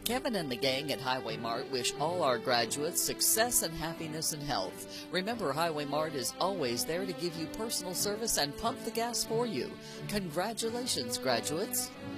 Kevin and the gang at Highway Mart wish all our graduates success and happiness and health. Remember, Highway Mart is always there to give you personal service and pump the gas for you. Congratulations, graduates.